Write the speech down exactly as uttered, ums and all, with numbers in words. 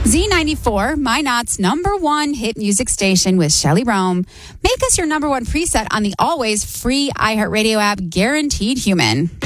Z ninety-four, Minot's number one hit music station with Shelley Rome. Make us your number one preset on the always free iHeartRadio app, Guaranteed Human.